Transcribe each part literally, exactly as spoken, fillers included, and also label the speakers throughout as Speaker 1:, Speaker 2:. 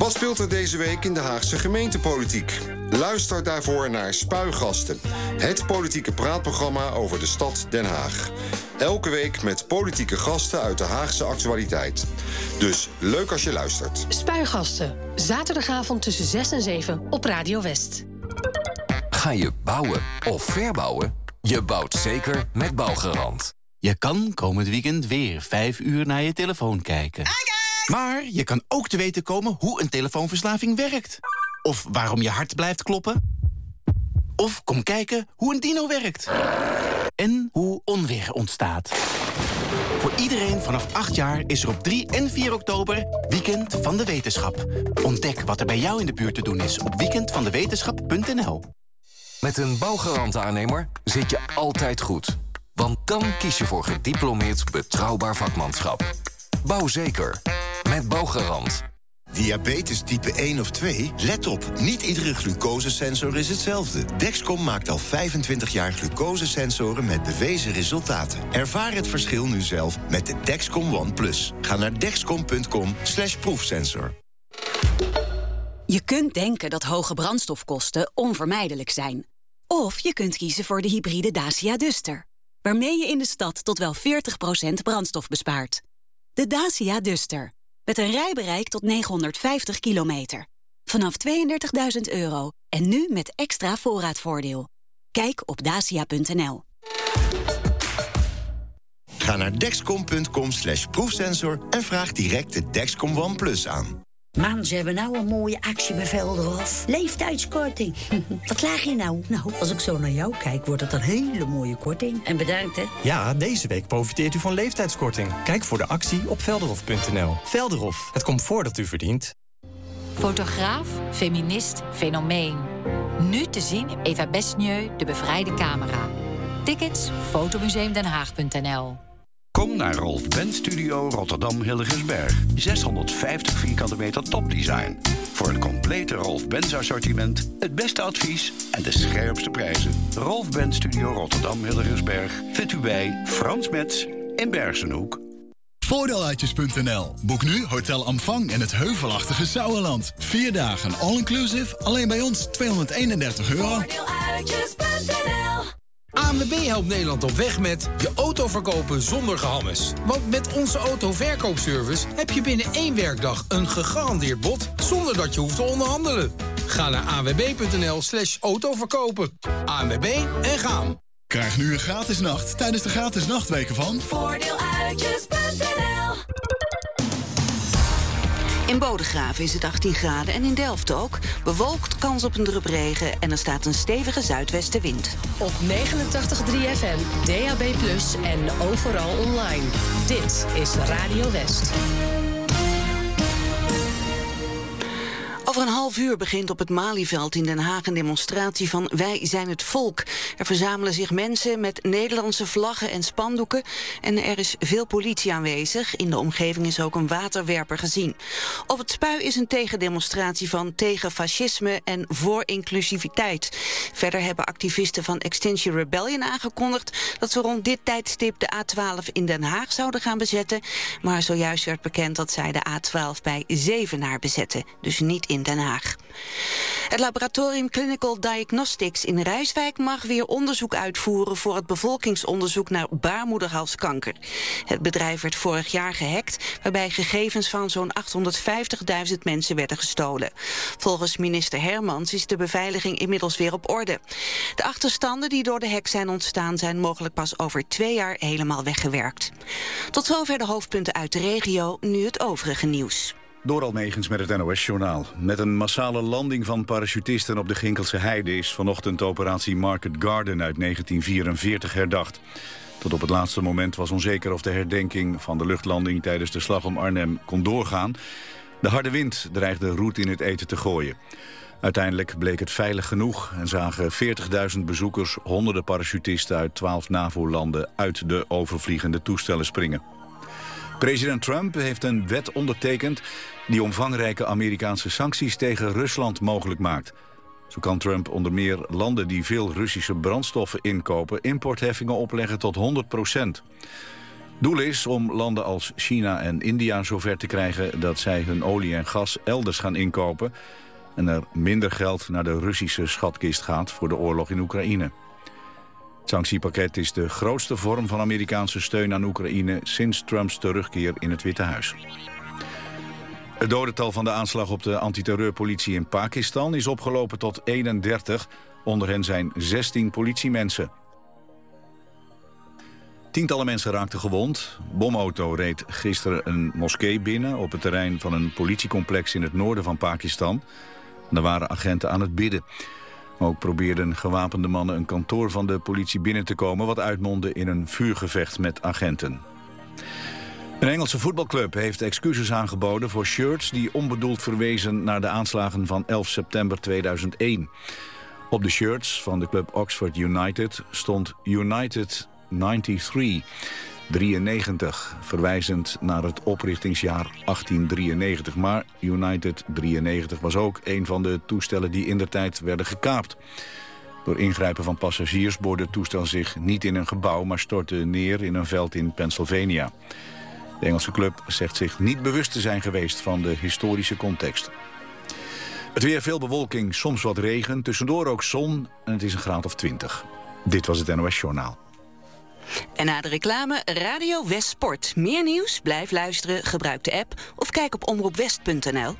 Speaker 1: Wat speelt er deze week in de Haagse gemeentepolitiek? Luister daarvoor naar Spuigasten, het politieke praatprogramma over de stad Den Haag. Elke week met politieke gasten uit de Haagse actualiteit. Dus leuk als je luistert.
Speaker 2: Spuigasten, zaterdagavond tussen zes en zeven op Radio West.
Speaker 3: Ga je bouwen of verbouwen? Je bouwt zeker met Bouwgarant.
Speaker 4: Je kan komend weekend weer vijf uur naar je telefoon kijken. Maar je kan ook te weten komen hoe een telefoonverslaving werkt. Of waarom je hart blijft kloppen. Of kom kijken hoe een dino werkt. En hoe onweer ontstaat. Voor iedereen vanaf acht jaar is er op drie en vier oktober Weekend van de Wetenschap. Ontdek wat er bij jou in de buurt te doen is op weekend van de wetenschap punt n l.
Speaker 3: Met een Bouwgarant-aannemer zit je altijd goed. Want dan kies je voor gediplomeerd betrouwbaar vakmanschap. Bouw zeker. Met Bouwgarant.
Speaker 5: Diabetes type één of twee? Let op, niet iedere glucosesensor is hetzelfde. Dexcom maakt al vijfentwintig jaar glucosesensoren met bewezen resultaten. Ervaar het verschil nu zelf met de Dexcom One Plus. Ga naar dexcom punt com slash proefsensor.
Speaker 6: Je kunt denken dat hoge brandstofkosten onvermijdelijk zijn. Of je kunt kiezen voor de hybride Dacia Duster, waarmee je in de stad tot wel veertig procent brandstof bespaart. De Dacia Duster, met een rijbereik tot negenhonderdvijftig kilometer. Vanaf tweeëndertigduizend euro en nu met extra voorraadvoordeel. Kijk op dacia punt n l.
Speaker 5: Ga naar dexcom punt com slash proefsensor en vraag direct de Dexcom One Plus aan.
Speaker 7: Man, ze hebben nou een mooie actie bij Velderhof. Leeftijdskorting. Wat klaag je nou? Nou, als ik zo naar jou kijk, wordt het een hele mooie korting. En bedankt, hè?
Speaker 8: Ja, deze week profiteert u van leeftijdskorting. Kijk voor de actie op velderhof punt n l. Velderhof, het comfort dat u verdient.
Speaker 9: Fotograaf, feminist, fenomeen. Nu te zien in Eva Besnieu, de bevrijde camera. Tickets, fotomuseum den haag punt n l.
Speaker 10: Kom naar Rolf Benz Studio Rotterdam Hillegersberg. zeshonderdvijftig vierkante meter topdesign. Voor het complete Rolf Benz assortiment, het beste advies en de scherpste prijzen. Rolf Benz Studio Rotterdam Hillegersberg vindt u bij Frans Metz in Bergenhoek.
Speaker 11: Voordeeluitjes punt n l. Boek nu Hotel Amfang in het heuvelachtige Sauerland. Vier dagen all-inclusive, alleen bij ons tweehonderdeenendertig euro.
Speaker 12: Voordeeluitjes punt n l. A N W B helpt Nederland op weg met je auto verkopen zonder gehammes. Want met onze autoverkoopservice heb je binnen één werkdag een gegarandeerd bod zonder dat je hoeft te onderhandelen. Ga naar a n w b punt n l slash autoverkopen. A N W B en gaan.
Speaker 11: Krijg nu een gratis nacht tijdens de gratis nachtweken van
Speaker 12: Voordeeluitjes punt n l.
Speaker 13: In Bodegraven is het achttien graden en in Delft ook. Bewolkt, kans op een drup regen en er staat een stevige zuidwestenwind.
Speaker 2: Op negenentachtig komma drie F M, D A B plus, en overal online. Dit is Radio West.
Speaker 13: Over een half uur begint op het Malieveld in Den Haag een demonstratie van Wij zijn het volk. Er verzamelen zich mensen met Nederlandse vlaggen en spandoeken en er is veel politie aanwezig. In de omgeving is ook een waterwerper gezien. Op het Spui is een tegendemonstratie van tegen fascisme en voor inclusiviteit. Verder hebben activisten van Extinction Rebellion aangekondigd dat ze rond dit tijdstip de A twaalf in Den Haag zouden gaan bezetten. Maar zojuist werd bekend dat zij de A twaalf bij Zevenaar bezetten, dus niet in Den Haag. Het laboratorium Clinical Diagnostics in Rijswijk mag weer onderzoek uitvoeren voor het bevolkingsonderzoek naar baarmoederhalskanker. Het bedrijf werd vorig jaar gehackt, waarbij gegevens van zo'n achthonderdvijftigduizend mensen werden gestolen. Volgens minister Hermans is de beveiliging inmiddels weer op orde. De achterstanden die door de hack zijn ontstaan zijn mogelijk pas over twee jaar helemaal weggewerkt. Tot zover de hoofdpunten uit de regio, nu het overige nieuws.
Speaker 14: Door Almegens met het N O S-journaal. Met een massale landing van parachutisten op de Ginkelse Heide is vanochtend de operatie Market Garden uit negentien vierenveertig herdacht. Tot op het laatste moment was onzeker of de herdenking van de luchtlanding tijdens de slag om Arnhem kon doorgaan. De harde wind dreigde roet in het eten te gooien. Uiteindelijk bleek het veilig genoeg en zagen veertigduizend bezoekers honderden parachutisten uit twaalf NAVO-landen uit de overvliegende toestellen springen. President Trump heeft een wet ondertekend die omvangrijke Amerikaanse sancties tegen Rusland mogelijk maakt. Zo kan Trump onder meer landen die veel Russische brandstoffen inkopen importheffingen opleggen tot honderd procent. Doel is om landen als China en India zover te krijgen dat zij hun olie en gas elders gaan inkopen en er minder geld naar de Russische schatkist gaat voor de oorlog in Oekraïne. Het sanctiepakket is de grootste vorm van Amerikaanse steun aan Oekraïne sinds Trumps terugkeer in het Witte Huis. Het dodental van de aanslag op de antiterreurpolitie in Pakistan is opgelopen tot eenendertig. Onder hen zijn zestien politiemensen. Tientallen mensen raakten gewond. Bomauto reed gisteren een moskee binnen op het terrein van een politiecomplex in het noorden van Pakistan. Er waren agenten aan het bidden. Ook probeerden gewapende mannen een kantoor van de politie binnen te komen, wat uitmondde in een vuurgevecht met agenten. Een Engelse voetbalclub heeft excuses aangeboden voor shirts die onbedoeld verwezen naar de aanslagen van elf september tweeduizend één. Op de shirts van de club Oxford United stond United drieënnegentig, drieënnegentig, verwijzend naar het oprichtingsjaar achttien drieënnegentig. Maar United drieënnegentig was ook een van de toestellen die indertijd werden gekaapt. Door ingrijpen van passagiers boorde het toestel zich niet in een gebouw, maar stortte neer in een veld in Pennsylvania. De Engelse club zegt zich niet bewust te zijn geweest van de historische context. Het weer, veel bewolking, soms wat regen, tussendoor ook zon en het is een graad of twintig. Dit was het N O S Journaal.
Speaker 13: En na de reclame Radio West Sport. Meer nieuws? Blijf luisteren, gebruik de app of kijk op omroep west punt n l.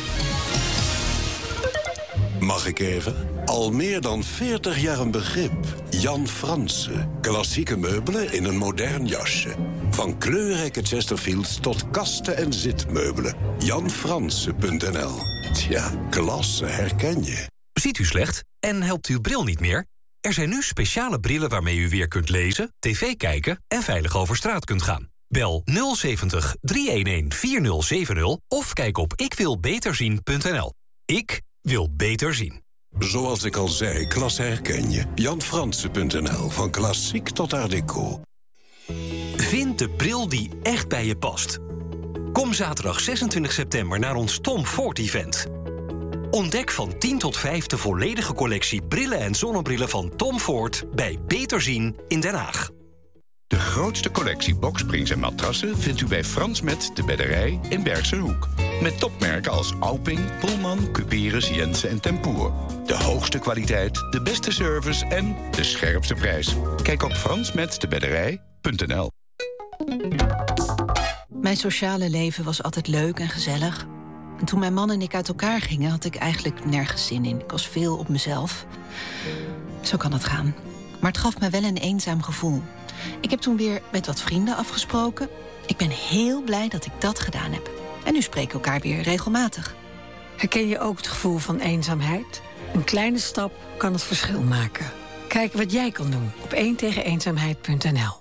Speaker 15: Mag ik even? Al meer dan veertig jaar een begrip. Jan Franse. Klassieke meubelen in een modern jasje. Van kleurrijke Chesterfields tot kasten en zitmeubelen. jan franse punt n l. Tja, klasse herken je.
Speaker 16: Ziet u slecht en helpt uw bril niet meer? Er zijn nu speciale brillen waarmee u weer kunt lezen, tv kijken en veilig over straat kunt gaan. Bel nul zeventig, driehonderdeenendertig, vierzig of kijk op ik wil beter zien punt n l. Ik wil beter zien.
Speaker 15: Zoals ik al zei, klasse herken je. jan franse punt n l, van klassiek tot art deco.
Speaker 16: Vind de bril die echt bij je past. Kom zaterdag zesentwintig september naar ons Tom Ford event. Ontdek van tien tot vijf de volledige collectie brillen en zonnebrillen van Tom Ford bij Beter Zien in Den Haag.
Speaker 10: De grootste collectie boksprings en matrassen vindt u bij Frans Met de Bedderij in Bergse Hoek. Met topmerken als Alping, Pullman, Cuperus, Jensen en Tempoer. De hoogste kwaliteit, de beste service en de scherpste prijs. Kijk op frans met de bedderij punt n l.
Speaker 17: Mijn sociale leven was altijd leuk en gezellig. En toen mijn man en ik uit elkaar gingen, had ik eigenlijk nergens zin in. Ik was veel op mezelf. Zo kan het gaan. Maar het gaf me wel een eenzaam gevoel. Ik heb toen weer met wat vrienden afgesproken. Ik ben heel blij dat ik dat gedaan heb. En nu spreken we elkaar weer regelmatig.
Speaker 18: Herken je ook het gevoel van eenzaamheid? Een kleine stap kan het verschil maken. Kijk wat jij kan doen op één tegen eenzaamheid punt n l.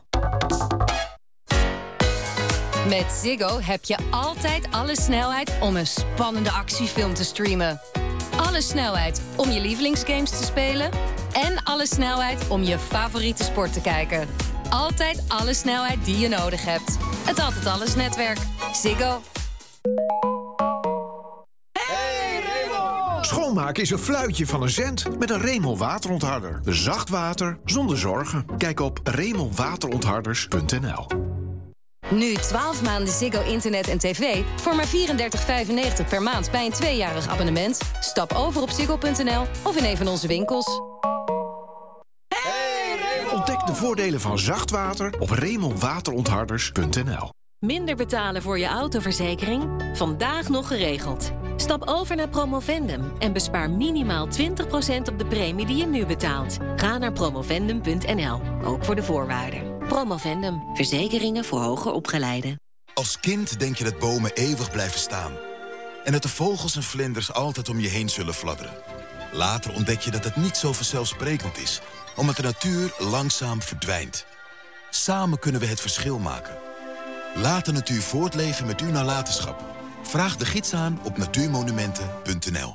Speaker 2: Met Ziggo heb je altijd alle snelheid om een spannende actiefilm te streamen. Alle snelheid om je lievelingsgames te spelen. En alle snelheid om je favoriete sport te kijken. Altijd alle snelheid die je nodig hebt. Het Altijd Alles netwerk. Ziggo.
Speaker 19: Schoonmaken is een fluitje van een cent met een Remel waterontharder. Zacht water zonder zorgen. Kijk op remel waterontharders punt n l.
Speaker 2: Nu twaalf maanden Ziggo internet en tv voor maar vierendertig vijfennegentig per maand bij een tweejarig abonnement. Stap over op ziggo punt n l of in een van onze winkels.
Speaker 19: Ontdek de voordelen van zacht water op remel waterontharders punt n l.
Speaker 20: Minder betalen voor je autoverzekering? Vandaag nog geregeld. Stap over naar Promovendum en bespaar minimaal twintig procent op de premie die je nu betaalt. Ga naar promovendum punt n l, ook voor de voorwaarden. Promovendum, verzekeringen voor hoger opgeleiden.
Speaker 21: Als kind denk je dat bomen eeuwig blijven staan. En dat de vogels en vlinders altijd om je heen zullen fladderen. Later ontdek je dat het niet zo vanzelfsprekend is, omdat de natuur langzaam verdwijnt. Samen kunnen we het verschil maken. Laat de natuur voortleven met uw nalatenschap. Vraag de gids aan op natuurmonumenten punt n l.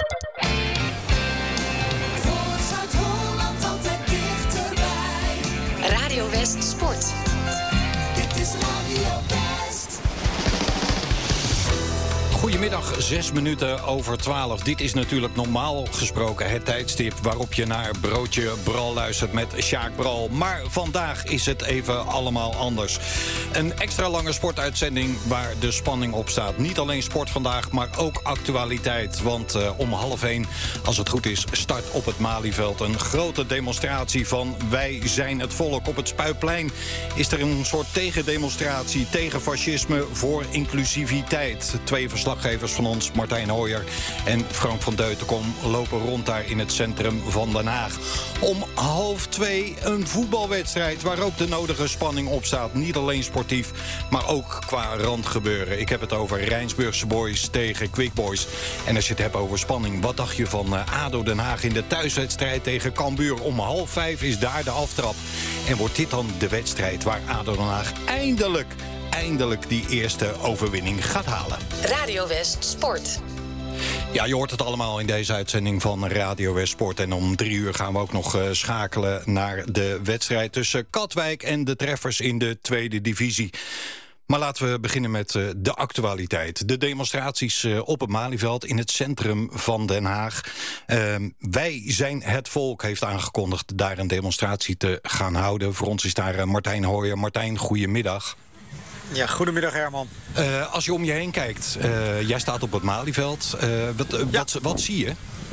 Speaker 2: Radio West Sport.
Speaker 22: Dit is Radio West.
Speaker 1: Goedemiddag, zes minuten over twaalf. Dit is natuurlijk normaal gesproken het tijdstip waarop je naar Broodje Bral luistert met Sjaak Bral. Maar vandaag is het even allemaal anders. Een extra lange sportuitzending waar de spanning op staat. Niet alleen sport vandaag, maar ook actualiteit. Want uh, om half één, als het goed is, start op het Malieveld een grote demonstratie van Wij zijn het volk. Op het Spuiplein is er een soort tegendemonstratie tegen fascisme voor inclusiviteit. Twee verslaggevers van ons, Martijn Hooijer en Frank van Deutenkom, lopen rond daar in het centrum van Den Haag. Om half twee een voetbalwedstrijd waar ook de nodige spanning op staat. Niet alleen sportief, maar ook qua randgebeuren. Ik heb het over Rijnsburgse Boys tegen Quick Boys. En als je het hebt over spanning, wat dacht je van uh, ADO Den Haag in de thuiswedstrijd tegen Cambuur? Om half vijf is daar de aftrap. En wordt dit dan de wedstrijd waar ADO Den Haag eindelijk... eindelijk die eerste overwinning gaat halen.
Speaker 2: Radio West Sport.
Speaker 1: Ja, je hoort het allemaal in deze uitzending van Radio West Sport. En om drie uur gaan we ook nog uh, schakelen naar de wedstrijd tussen Katwijk en de Treffers in de tweede divisie. Maar laten we beginnen met uh, de actualiteit. De demonstraties uh, op het Malieveld in het centrum van Den Haag. Uh, wij zijn het volk heeft aangekondigd daar een demonstratie te gaan houden. Voor ons is daar uh, Martijn Hooijer. Martijn, goedemiddag.
Speaker 22: Ja, goedemiddag Herman.
Speaker 1: Uh, als je om je heen kijkt, uh, jij staat op het Malieveld. Uh, wat, uh, ja. wat, wat zie je?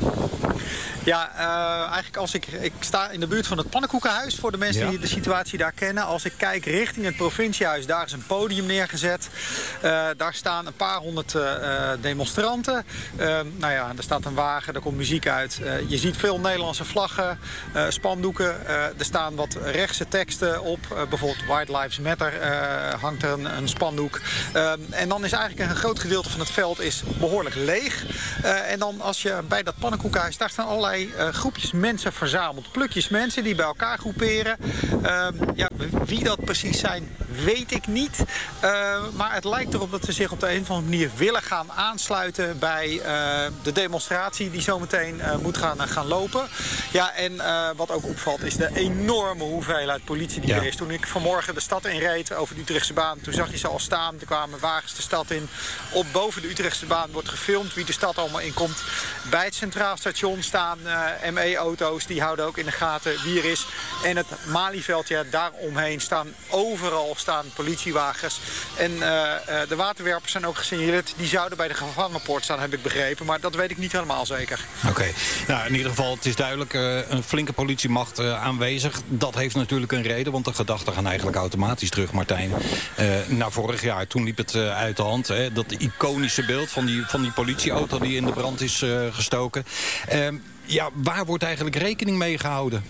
Speaker 22: Ja, uh, eigenlijk als ik, ik sta in de buurt van het Pannenkoekenhuis, voor de mensen ja. die de situatie daar kennen. Als ik kijk richting het provinciehuis, daar is een podium neergezet. Uh, daar staan een paar honderd uh, demonstranten. Uh, nou ja, er staat een wagen, er komt muziek uit. Uh, je ziet veel Nederlandse vlaggen, uh, spandoeken. Uh, er staan wat rechtse teksten op. Uh, bijvoorbeeld White Lives Matter uh, hangt er een, een spandoek. Uh, en dan is eigenlijk een groot gedeelte van het veld is behoorlijk leeg. Uh, en dan als je bij dat Pannenkoekenhuis, daar staan allerlei Uh, groepjes mensen verzameld. Plukjes mensen die bij elkaar groeperen. Uh, ja, wie dat precies zijn, weet ik niet. Uh, maar het lijkt erop dat ze zich op de een of andere manier willen gaan aansluiten bij uh, de demonstratie die zometeen uh, moet gaan, uh, gaan lopen. Ja, en uh, wat ook opvalt is de enorme hoeveelheid politie die ja. er is. Toen ik vanmorgen de stad inreed over de Utrechtse baan, toen zag je ze al staan. Er kwamen wagens de stad in. Op boven de Utrechtse baan wordt gefilmd wie de stad allemaal inkomt. Bij het Centraal Station staan Uh, M E-auto's, die houden ook in de gaten wie er is. En het Malieveld, ja, daaromheen staan overal staan politiewagens. En uh, uh, de waterwerpers zijn ook gesignaleerd. Die zouden bij de gevangenpoort staan, heb ik begrepen. Maar dat weet ik niet helemaal zeker.
Speaker 1: Oké, okay. Nou, in ieder geval, het is duidelijk uh, een flinke politiemacht uh, aanwezig. Dat heeft natuurlijk een reden, want de gedachten gaan eigenlijk automatisch terug, Martijn. Uh, naar vorig jaar, toen liep het uh, uit de hand. Hè, dat iconische beeld van die, van die politieauto die in de brand is uh, gestoken. Uh, Ja, waar wordt eigenlijk rekening mee gehouden?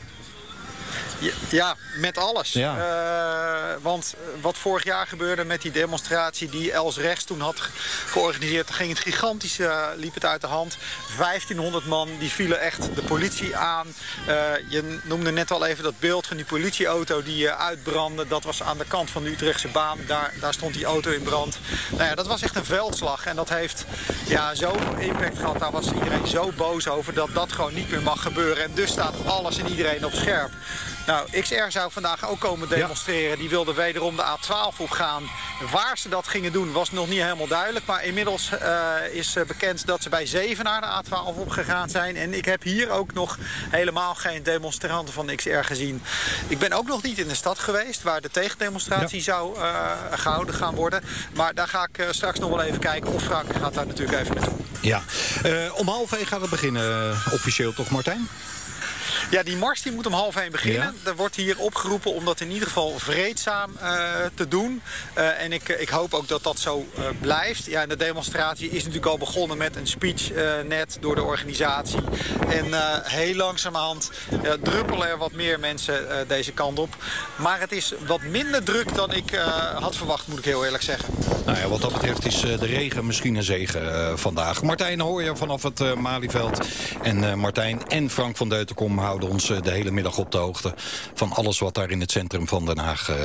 Speaker 22: Ja, ja, met alles. Ja. Uh, want wat vorig jaar gebeurde met die demonstratie die Els Rechts toen had georganiseerd, ging het gigantisch, uh, liep het uit de hand. vijftienhonderd man, die vielen echt de politie aan. Uh, je noemde net al even dat beeld van die politieauto die uh, uitbrandde. Dat was aan de kant van de Utrechtse baan. Daar, daar stond die auto in brand. Nou ja, dat was echt een veldslag. En dat heeft ja, zoveel impact gehad. Daar was iedereen zo boos over dat dat gewoon niet meer mag gebeuren. En dus staat alles en iedereen op scherp. Nou, X R zou vandaag ook komen demonstreren. Ja. Die wilden wederom de A twaalf opgaan. Waar ze dat gingen doen was nog niet helemaal duidelijk. Maar inmiddels uh, is bekend dat ze bij Zevenaar de A twaalf opgegaan zijn. En ik heb hier ook nog helemaal geen demonstranten van X R gezien. Ik ben ook nog niet in de stad geweest waar de tegendemonstratie ja. zou uh, gehouden gaan worden. Maar daar ga ik uh, straks nog wel even kijken. Of Frank gaat daar natuurlijk even naartoe.
Speaker 1: Ja, uh, om half één gaat het beginnen, uh, officieel toch, Martijn?
Speaker 22: Ja, die mars die moet om half één beginnen. Ja. Er wordt hier opgeroepen om dat in ieder geval vreedzaam uh, te doen. Uh, en ik, ik hoop ook dat dat zo uh, blijft. Ja, en de demonstratie is natuurlijk al begonnen met een speech uh, net door de organisatie. En uh, heel langzamerhand uh, druppelen er wat meer mensen uh, deze kant op. Maar het is wat minder druk dan ik uh, had verwacht, moet ik heel eerlijk zeggen.
Speaker 1: Nou ja, wat dat betreft is uh, de regen misschien een zegen uh, vandaag. Martijn Hooijer vanaf het uh, Malieveld. En uh, Martijn en Frank van Deutenkom houden ons uh, de hele middag op de hoogte van alles wat daar in het centrum van Den Haag uh,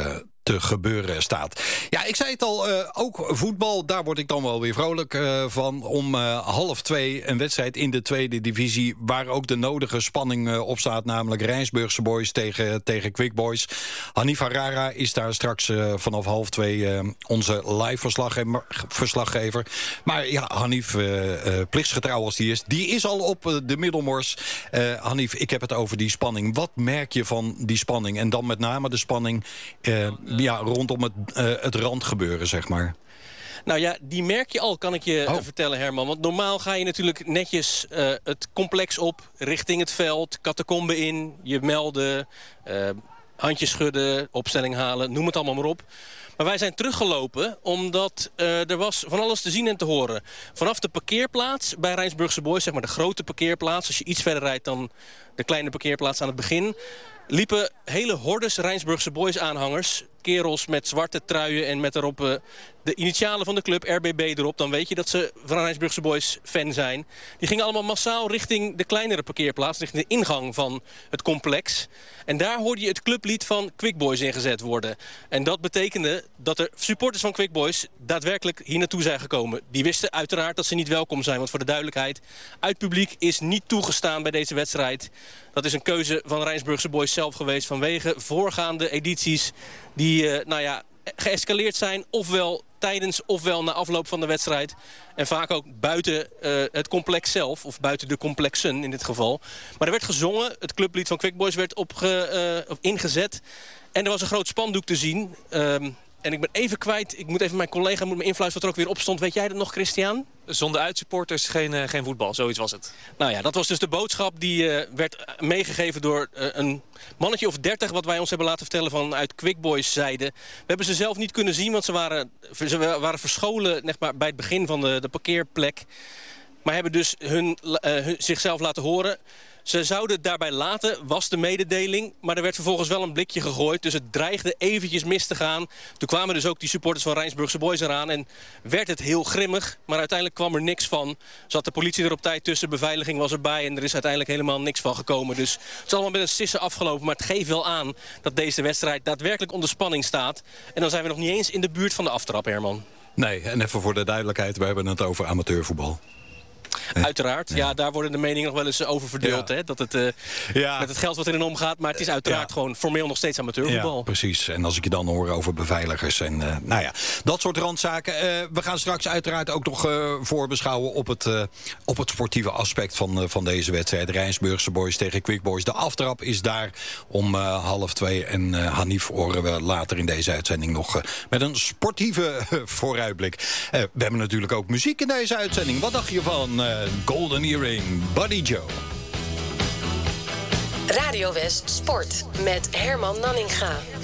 Speaker 1: te gebeuren staat. Ja, ik zei het al, uh, ook voetbal, daar word ik dan wel weer vrolijk uh, van. Om uh, half twee een wedstrijd in de tweede divisie, waar ook de nodige spanning uh, op staat, namelijk Rijnsburgse Boys tegen, tegen Quick Boys. Hanif Harara is daar straks uh, vanaf half twee uh, onze live verslaggever, verslaggever. Maar ja, Hanif, uh, uh, plichtsgetrouw als die is, die is al op uh, de Middelmors. Uh, Hanif, ik heb het over die spanning. Wat merk je van die spanning? En dan met name de spanning uh, ja, rondom het, uh, het randgebeuren, zeg maar.
Speaker 3: Nou ja, die merk je al, kan ik je oh. vertellen, Herman. Want normaal ga je natuurlijk netjes uh, het complex op, richting het veld, catacombe in, je melden, uh, handjes schudden, opstelling halen, noem het allemaal maar op. Maar wij zijn teruggelopen omdat uh, er was van alles te zien en te horen. Vanaf de parkeerplaats bij Rijnsburgse Boys, zeg maar de grote parkeerplaats, als je iets verder rijdt dan de kleine parkeerplaats aan het begin, liepen hele hordes Rijnsburgse Boys aanhangers. Kerels met zwarte truien en met erop uh, de initialen van de club, R B B erop. Dan weet je dat ze van Rijnsburgse Boys fan zijn. Die gingen allemaal massaal richting de kleinere parkeerplaats, richting de ingang van het complex. En daar hoorde je het clublied van Quick Boys ingezet worden. En dat betekende dat er supporters van Quick Boys daadwerkelijk hier naartoe zijn gekomen. Die wisten uiteraard dat ze niet welkom zijn. Want voor de duidelijkheid, uitpubliek is niet toegestaan bij deze wedstrijd. Dat is een keuze van Rijnsburgse Boys zelf geweest vanwege voorgaande edities die uh, nou ja, geëscaleerd zijn, ofwel tijdens ofwel na afloop van de wedstrijd. En vaak ook buiten uh, het complex zelf, of buiten de complexen in dit geval. Maar er werd gezongen, het clublied van Quick Boys werd opge, uh, ingezet. En er was een groot spandoek te zien. Um, en ik ben even kwijt, ik moet even mijn collega moet me influisteren wat er ook weer op stond. Weet jij dat nog, Christian?
Speaker 4: Zonder uitsupporters geen, uh, geen voetbal, zoiets was het.
Speaker 3: Nou ja, dat was dus de boodschap die uh, werd meegegeven door uh, een mannetje of dertig, wat wij ons hebben laten vertellen vanuit Quick Boys zijde. We hebben ze zelf niet kunnen zien, want ze waren, ze waren verscholen zeg maar, bij het begin van de, de parkeerplek. Maar hebben dus hun, uh, hun, zichzelf laten horen. Ze zouden het daarbij laten, was de mededeling. Maar er werd vervolgens wel een blikje gegooid. Dus het dreigde eventjes mis te gaan. Toen kwamen dus ook die supporters van Rijnsburgse Boys eraan. En werd het heel grimmig. Maar uiteindelijk kwam er niks van. Zat de politie er op tijd tussen. Beveiliging was erbij. En er is uiteindelijk helemaal niks van gekomen. Dus het is allemaal met een sissen afgelopen. Maar het geeft wel aan dat deze wedstrijd daadwerkelijk onder spanning staat. En dan zijn we nog niet eens in de buurt van de aftrap, Herman.
Speaker 1: Nee, en even voor de duidelijkheid. We hebben het over amateurvoetbal.
Speaker 3: Nee. Uiteraard, ja. ja, daar worden de meningen nog wel eens over verdeeld. Ja. Hè? Dat het uh, ja. met het geld wat erin omgaat. Maar het is uiteraard ja. gewoon formeel nog steeds amateurvoetbal.
Speaker 1: Ja, precies. En als ik je dan hoor over beveiligers en uh, nou ja, dat soort randzaken. Uh, we gaan straks uiteraard ook nog uh, voorbeschouwen op het, uh, op het sportieve aspect van, uh, van deze wedstrijd. Rijnsburgse Boys tegen Quick Boys. De aftrap is daar om uh, half twee. En uh, Hanif horen we later in deze uitzending nog uh, met een sportieve uh, vooruitblik. Uh, we hebben natuurlijk ook muziek in deze uitzending. Wat dacht je van Uh, Golden Earring, Buddy Joe?
Speaker 23: Radio West Sport met Herman Nanninga.